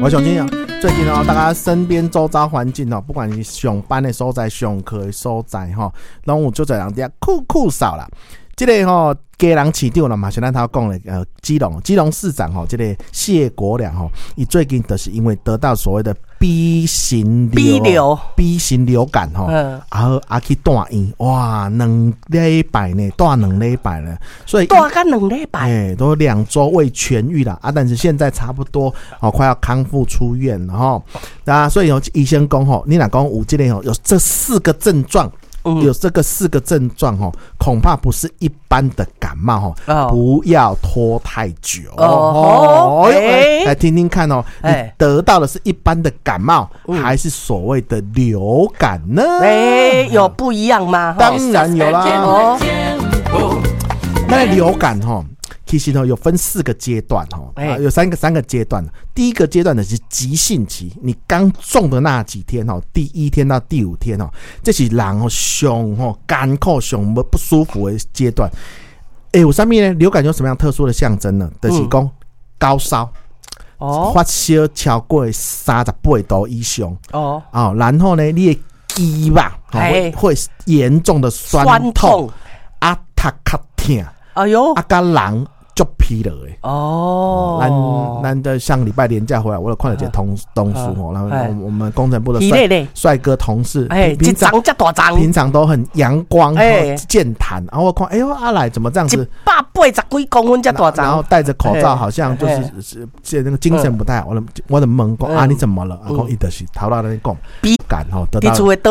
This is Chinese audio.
我相信最近大家身边周遭环境不管是上班的所在、上课的所在拢有足侪人在酷扫啦。这个家人市长啦嘛，像咱头讲的基隆市长这个谢国良伊最近就是因为得到所谓的 B 型流感去住院，哇，2礼拜呢，住2礼拜了，所以住个2礼拜， 都2周未痊愈啦但是现在差不多快要康复出院了所以医生讲你若讲有这个有这4个症状。有这个4个症状恐怕不是一般的感冒不要拖太久来听听看你得到的是一般的感冒还是所谓的流感呢？ 有不一样吗？ 当然有啦那流感其实有分4个阶段有三个阶段。第一个阶段的是急性期，你刚中的那几天第1天到第5天这是人上干口上不舒服的阶段。有什么呢？流感有什么样特殊的象征呢？就是说高烧发烧超过38度以上然后呢你的肌肉会严重的酸痛头壳痛跟人就疲了咱的上礼拜连假回来，我有看到一个同事然后我们工程部的帅哥同事，平常都很阳光健谈，然后我看阿来怎么这样子 180几公分这大张， 然后戴着口罩，好像就是那个精神不太好。我的问讲你怎么了？讲伊就是头脑在讲感得到。